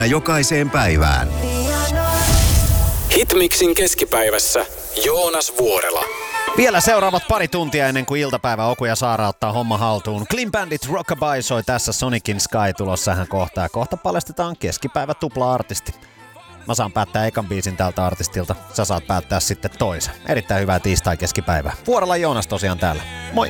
Jokaiseen päivään. Hitmixin keskipäivässä Joonas Vuorela. Vielä seuraavat pari tuntia ennen kuin iltapäivä Oku ja Saara ottaa homma haltuun. Clean Bandit Rockabye soi tässä Sonicin Sky tulossa hän kohtaa. Kohta paljastetaan keskipäivä tupla-artisti. Mä saan päättää ekan biisin tältä artistilta. Sä saat päättää sitten toisen. Erittäin hyvää tiistai keskipäivää. Vuorela Joonas tosiaan täällä. Moi!